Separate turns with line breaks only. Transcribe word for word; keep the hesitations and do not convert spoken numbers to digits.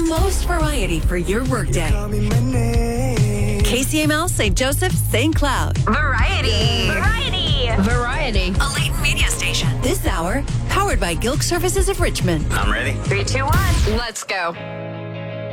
most variety for your workday. K C M L, Saint Joseph, Saint Cloud.
Variety.
Variety.
Variety.
A Layton media station. This hour, powered by Gilk Services of Richmond.
I'm ready.
Three, two, one. Let's go.